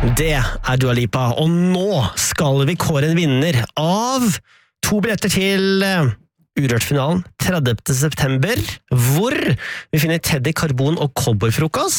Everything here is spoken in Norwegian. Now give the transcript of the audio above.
Det Dua Lipa, og nå skal vi kåre en vinner av 2 billetter til Urørt-finalen 30. september, hvor vi finner Teddy Karbon og Cowboyfrokost.